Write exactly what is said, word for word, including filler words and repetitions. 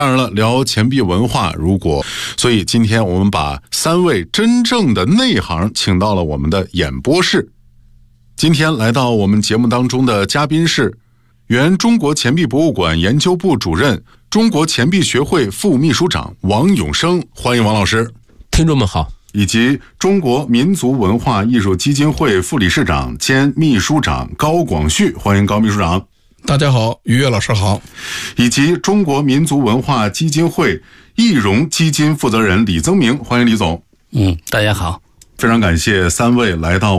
当然了，聊钱币文化，如果所以今天我们把三位真正的内行请到了我们的演播室。今天来到我们节目当中的嘉宾是原中国钱币博物馆研究部主任、中国钱币学会副秘书长王永生，欢迎王老师。 听众们好。 以及中国民族文化艺术基金会副理事长兼秘书长高广旭，欢迎高秘书长。 大家好，于越老师好。 以及中国民族文化基金会易融基金负责人李增明，欢迎李总。 嗯，大家好。 非常感谢三位来到